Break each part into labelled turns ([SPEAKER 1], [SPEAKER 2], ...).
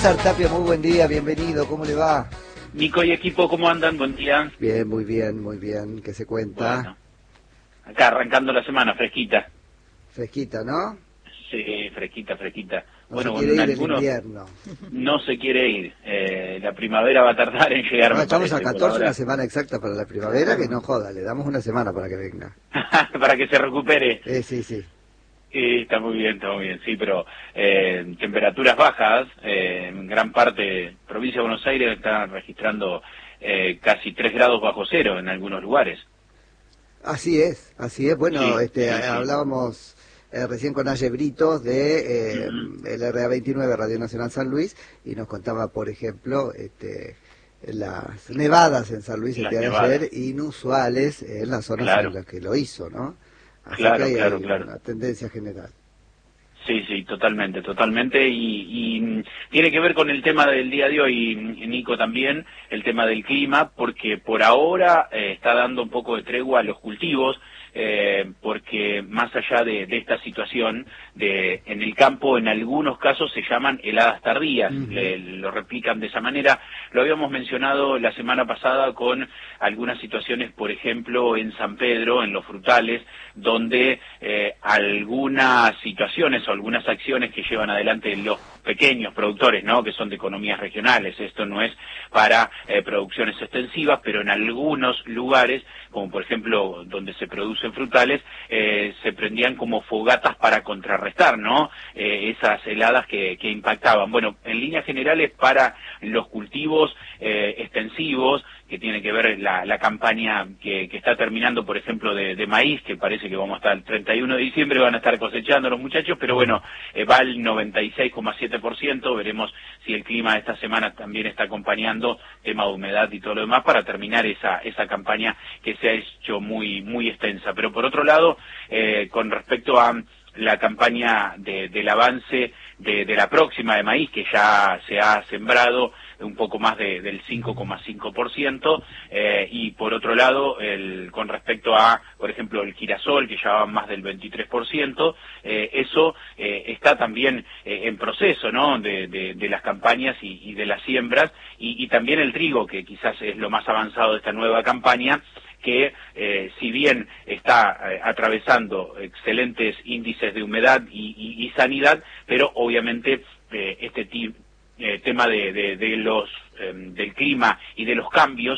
[SPEAKER 1] César Tapia, muy buen día, bienvenido, ¿cómo le va?
[SPEAKER 2] Nico y equipo, ¿cómo andan? Buen día.
[SPEAKER 1] Bien, muy bien, muy bien. ¿Qué se cuenta?
[SPEAKER 2] Bueno, acá arrancando la semana, fresquita.
[SPEAKER 1] Fresquita, ¿no?
[SPEAKER 2] Sí, fresquita.
[SPEAKER 1] No
[SPEAKER 2] Bueno,
[SPEAKER 1] se quiere ir el
[SPEAKER 2] algunos
[SPEAKER 1] invierno.
[SPEAKER 2] no se quiere ir. La primavera va a tardar en llegar,
[SPEAKER 1] No,
[SPEAKER 2] me
[SPEAKER 1] estamos
[SPEAKER 2] parece,
[SPEAKER 1] a
[SPEAKER 2] por
[SPEAKER 1] 14,
[SPEAKER 2] ahora.
[SPEAKER 1] una semana exacta para la primavera, que no joda, le damos una semana para que venga.
[SPEAKER 2] Para que se recupere.
[SPEAKER 1] Sí.
[SPEAKER 2] Está muy bien, sí, pero temperaturas bajas, en gran parte, provincia de Buenos Aires están registrando casi 3 grados bajo cero en algunos lugares.
[SPEAKER 1] Así es. Bueno,
[SPEAKER 2] Sí.
[SPEAKER 1] hablábamos recién con Aye Britos de
[SPEAKER 2] Ujú.
[SPEAKER 1] el RA29 Radio Nacional San Luis y nos contaba, por ejemplo, las nevadas en San Luis el
[SPEAKER 2] Las
[SPEAKER 1] día de
[SPEAKER 2] nevadas,
[SPEAKER 1] ayer, inusuales en las zonas en
[SPEAKER 2] claro,
[SPEAKER 1] las que lo hizo, ¿no? Así que hay
[SPEAKER 2] claro.
[SPEAKER 1] una tendencia general.
[SPEAKER 2] Sí, totalmente, y tiene que ver con el tema del día de hoy, Nico, también, el tema del clima, porque por ahora está dando un poco de tregua a los cultivos, porque más allá de esta situación, en el campo en algunos casos se llaman heladas tardías,
[SPEAKER 1] Ujú.
[SPEAKER 2] lo replican de esa manera. Lo habíamos mencionado la semana pasada con algunas situaciones, por ejemplo, en San Pedro, en los frutales, donde algunas situaciones o algunas acciones que llevan adelante los pequeños productores, ¿no?, que son de economías regionales, esto no es para producciones extensivas, pero en algunos lugares, como por ejemplo donde se producen frutales, se prendían como fogatas para contrarrestar, ¿no?, esas heladas que impactaban. Bueno, en líneas generales para los cultivos extensivos, que tiene que ver la campaña que está terminando, por ejemplo, de maíz, que parece que vamos a estar el 31 de diciembre, van a estar cosechando los muchachos, pero bueno, va al 96,7%, veremos si el clima esta semana también está acompañando, tema de humedad y todo lo demás, para terminar esa campaña que se ha hecho muy extensa. Pero por otro lado, con respecto a la campaña del avance de la próxima de maíz, que ya se ha sembrado un poco más del 5,5%, y por otro lado, con respecto a, por ejemplo, el girasol, que ya va más del 23%, eso está también en proceso, ¿no?, de las campañas y de las siembras, y también el trigo, que quizás es lo más avanzado de esta nueva campaña, que si bien está atravesando excelentes índices de humedad y sanidad, pero obviamente tema del clima y de los cambios,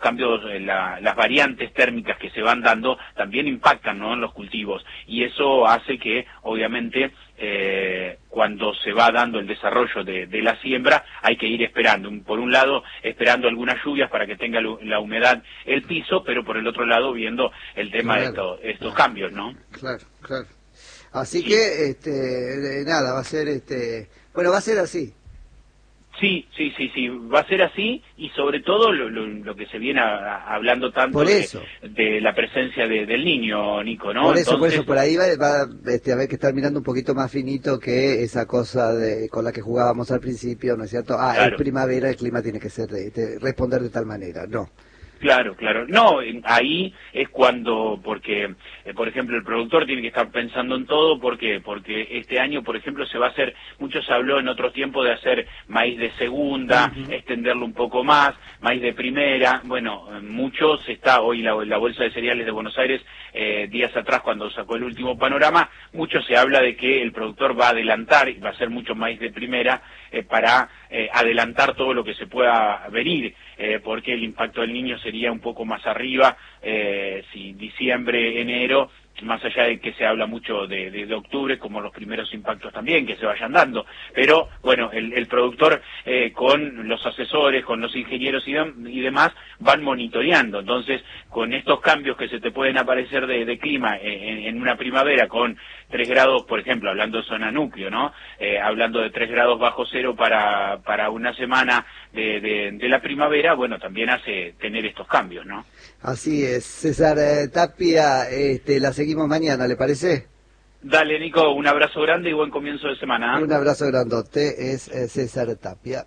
[SPEAKER 2] las variantes térmicas que se van dando también impactan, ¿no?, en los cultivos, y eso hace que obviamente cuando se va dando el desarrollo de la siembra hay que ir esperando, por un lado esperando algunas lluvias para que tenga la humedad el piso, pero por el otro lado viendo el tema de
[SPEAKER 1] Claro,
[SPEAKER 2] estos cambios, ¿no?
[SPEAKER 1] claro. Así
[SPEAKER 2] Sí.
[SPEAKER 1] que, nada, va a ser, bueno, va a ser así.
[SPEAKER 2] Sí, va a ser así, y sobre todo lo que se viene hablando tanto
[SPEAKER 1] Por eso.
[SPEAKER 2] de la presencia del niño, Nico, ¿no?
[SPEAKER 1] Por eso,
[SPEAKER 2] Entonces,
[SPEAKER 1] por ahí va a haber que estar mirando un poquito más finito que esa cosa con la que jugábamos al principio, ¿no es cierto? Es
[SPEAKER 2] claro.
[SPEAKER 1] primavera, el clima tiene que ser responder de tal manera. No.
[SPEAKER 2] Claro. No, ahí es cuando, porque, por ejemplo, el productor tiene que estar pensando en todo, porque este año, por ejemplo, se va a hacer, mucho se habló en otro tiempo de hacer maíz de segunda,
[SPEAKER 1] Uh-huh.
[SPEAKER 2] extenderlo un poco más, maíz de primera, bueno, muchos hoy la Bolsa de Cereales de Buenos Aires, días atrás cuando sacó el último panorama, mucho se habla de que el productor va a adelantar y va a hacer mucho maíz de primera para adelantar todo lo que se pueda venir, porque el impacto del niño sería un poco más arriba, si diciembre, enero, más allá de que se habla mucho de octubre, como los primeros impactos también que se vayan dando, pero bueno, el productor con los asesores, con los ingenieros y demás, van monitoreando. Entonces, con estos cambios que se te pueden aparecer de clima en una primavera con 3 grados, por ejemplo, hablando de zona núcleo, ¿no? Hablando de 3 grados bajo cero para una semana de la primavera, bueno, también hace tener estos cambios, ¿no?
[SPEAKER 1] Así es. César Tapia, la seguimos mañana, ¿le parece?
[SPEAKER 2] Dale, Nico, un abrazo grande y buen comienzo de semana, ¿eh?
[SPEAKER 1] Un abrazo grandote, es César Tapia.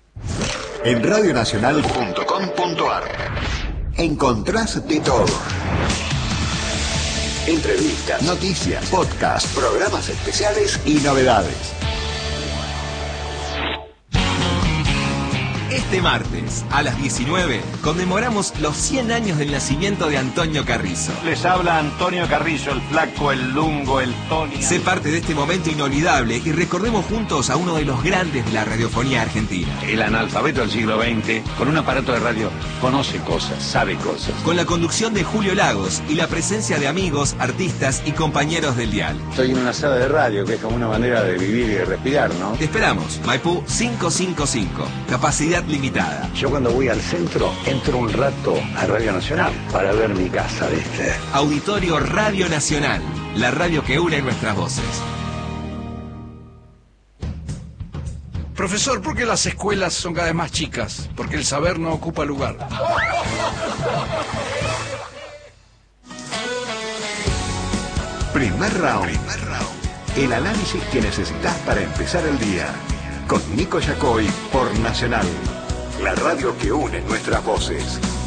[SPEAKER 3] En radionacional.com.ar encontrás de todo. Entrevistas, noticias, podcast, programas especiales y novedades.
[SPEAKER 4] Este martes, a las 19, conmemoramos los 100 años del nacimiento de Antonio Carrizo.
[SPEAKER 5] Les habla Antonio Carrizo, el flaco, el lungo, el Tony.
[SPEAKER 4] Sé parte de este momento inolvidable y recordemos juntos a uno de los grandes de la radiofonía argentina.
[SPEAKER 5] El analfabeto del siglo XX, con un aparato de radio, conoce cosas, sabe cosas.
[SPEAKER 4] Con la conducción de Julio Lagos y la presencia de amigos, artistas y compañeros del dial.
[SPEAKER 5] Estoy en una sala de radio, que es como una manera de vivir y de respirar, ¿no?
[SPEAKER 4] Te esperamos, Maipú 555, capacidad limitada.
[SPEAKER 3] Yo cuando voy al centro, entro un rato a Radio Nacional para ver mi casa, ¿viste?
[SPEAKER 4] Auditorio Radio Nacional, la radio que une nuestras voces.
[SPEAKER 6] Profesor, ¿por qué las escuelas son cada vez más chicas? Porque el saber no ocupa lugar.
[SPEAKER 3] Primer round. El análisis que necesitas para empezar el día. Con Nico Yacoy por Nacional. La radio que une nuestras voces.